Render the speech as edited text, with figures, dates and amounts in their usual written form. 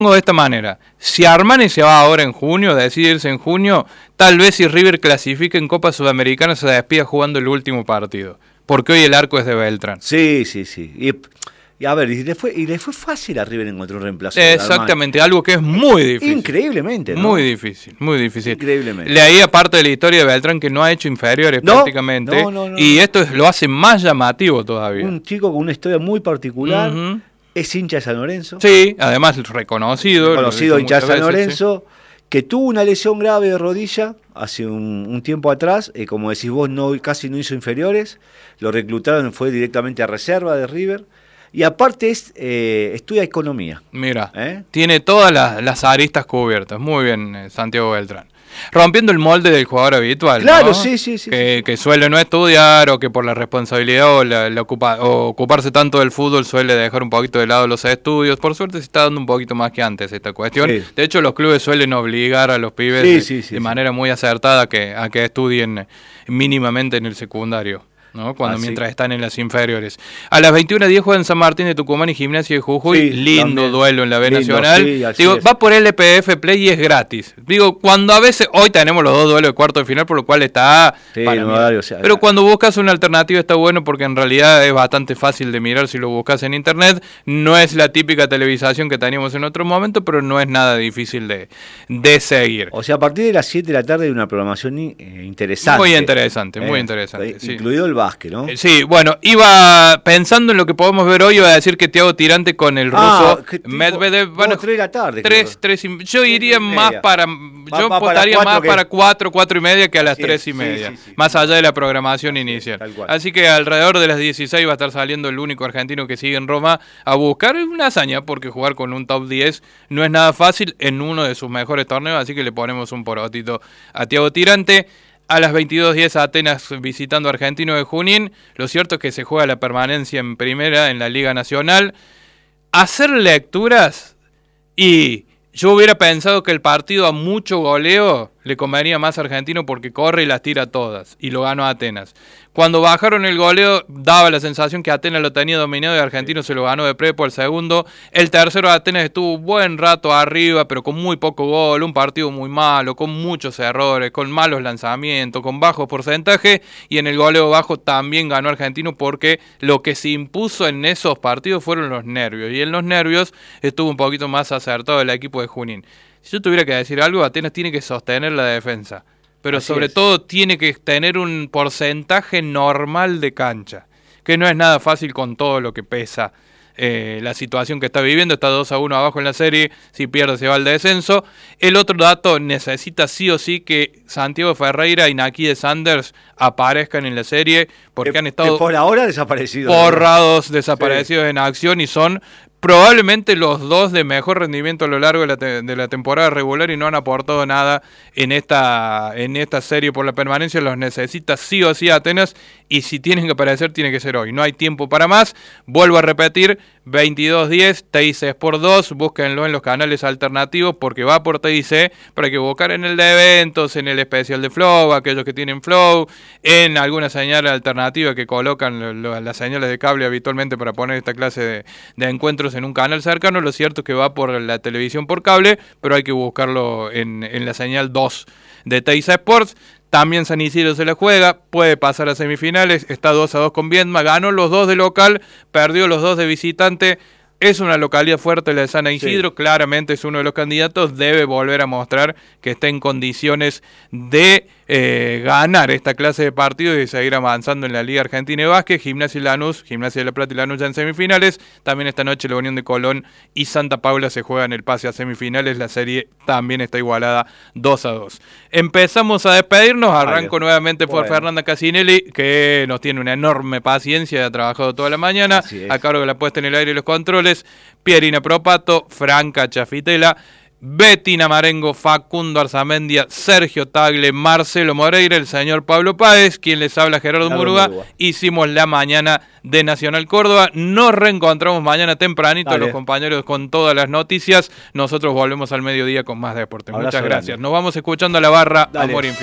de esta manera: si Armani se va ahora en junio, decide irse en junio, tal vez si River clasifica en Copa Sudamericana se despida jugando el último partido, porque hoy el arco es de Beltrán. Sí. Y a ver, y le fue fácil a River encontrar un reemplazo. Exactamente, algo que es muy difícil. Increíblemente, ¿no? Muy difícil. Increíblemente. Leí aparte de la historia de Beltrán que no ha hecho inferiores prácticamente. No. Y esto lo hace más llamativo todavía. Un chico con una historia muy particular. Es hincha de San Lorenzo. Sí, además reconocido hincha de San Lorenzo, sí. Que tuvo una lesión grave de rodilla hace un tiempo atrás. Como decís vos, casi no hizo inferiores. Lo reclutaron, fue directamente a reserva de River. Y aparte estudia economía. Mira, tiene todas las aristas cubiertas. Muy bien, Santiago Beltrán. Rompiendo el molde del jugador habitual. Claro, ¿no? sí. Que suele no estudiar, o que por la responsabilidad o ocuparse tanto del fútbol suele dejar un poquito de lado los estudios. Por suerte se está dando un poquito más que antes esta cuestión. Sí. De hecho, los clubes suelen obligar a los pibes de manera muy acertada a que estudien mínimamente en el secundario, ¿no? Mientras están en las inferiores. A las 21:10 juegan San Martín de Tucumán y Gimnasia de Jujuy. Sí, lindo también. Duelo en la B Nacional. Sí, va por LPF Play y es gratis. Cuando a veces, hoy tenemos los dos duelos de cuarto de final, por lo cual está pero cuando buscas una alternativa está bueno, porque en realidad es bastante fácil de mirar si lo buscas en internet. No es la típica televisación que teníamos en otro momento, pero no es nada difícil de seguir. O sea, a partir de las 7 de la tarde hay una programación interesante. Muy interesante. Incluido el básquet, ¿no? Sí, bueno, iba pensando en lo que podemos ver hoy, iba a decir que Thiago Tirante con el ruso Medvedev, bueno, 3 de la tarde. 3 yo iría más para, yo apostaría más para 4:30 que a las 3:30, más allá de la programación inicial. Así que alrededor de las 16 va a estar saliendo el único argentino que sigue en Roma a buscar una hazaña, porque jugar con un top 10 no es nada fácil en uno de sus mejores torneos, así que le ponemos un porotito a Thiago Tirante. A las 22:10 Atenas visitando a Argentino de Junín. Lo cierto es que se juega la permanencia en primera en la Liga Nacional. Hacer lecturas, y yo hubiera pensado que el partido a mucho goleo le convenía más a Argentino, porque corre y las tira todas, y lo ganó Atenas. Cuando bajaron el goleo daba la sensación que Atenas lo tenía dominado y Argentino se lo ganó de prepo al segundo. El tercero Atenas estuvo buen rato arriba, pero con muy poco gol, un partido muy malo, con muchos errores, con malos lanzamientos, con bajos porcentajes, y en el goleo bajo también ganó Argentino, porque lo que se impuso en esos partidos fueron los nervios, y en los nervios estuvo un poquito más acertado el equipo de Junín. Si yo tuviera que decir algo, Atenas tiene que sostener la defensa, pero sobre todo tiene que tener un porcentaje normal de cancha, que no es nada fácil con todo lo que pesa la situación que está viviendo. Está 2-1 abajo en la serie, si pierde se va al descenso. El otro dato, necesita sí o sí que Santiago Ferreira y Naki de Sanders aparezcan en la serie, porque han estado por ahora desaparecidos, desaparecidos en acción, y son probablemente los dos de mejor rendimiento a lo largo de la temporada regular, y no han aportado nada en esta serie por la permanencia. Los necesita sí o sí Atenas, y si tienen que aparecer tiene que ser hoy, no hay tiempo para más. Vuelvo a repetir, 22:10, TIC Sport 2, búsquenlo en los canales alternativos, porque va por TIC, para que buscar en el de eventos, en el especial de Flow, aquellos que tienen Flow, en alguna señal alternativa que colocan las señales de cable habitualmente para poner esta clase de encuentros en un canal cercano. Lo cierto es que va por la televisión por cable, pero hay que buscarlo en la señal 2 de TIC Sports. También San Isidro se la juega, puede pasar a semifinales, está 2-2 con Viedma, ganó los 2 de local, perdió los 2 de visitante. Es una localidad fuerte la de San Isidro, claramente es uno de los candidatos, debe volver a mostrar que está en condiciones de ganar esta clase de partidos y seguir avanzando en la Liga Argentina de Básquet. Gimnasia y Lanús, Gimnasia de La Plata y Lanús ya en semifinales. También esta noche la Unión de Colón y Santa Paula se juegan el pase a semifinales. La serie también está igualada 2-2. Empezamos a despedirnos, arranco nuevamente por Fernanda Casinelli, que nos tiene una enorme paciencia, ha trabajado toda la mañana, a cargo de la puesta en el aire y los controles, Pierina Propato, Franca Chafitela, Betina Marengo, Facundo Arzamendia, Sergio Tagle, Marcelo Moreira, el señor Pablo Páez, quien les habla, Gerardo Murúa. Hicimos la mañana de Nacional Córdoba. Nos reencontramos mañana tempranito, los compañeros con todas las noticias. Nosotros volvemos al mediodía con más deporte. Muchas gracias. Nos vamos escuchando a la barra. Amor Infinito.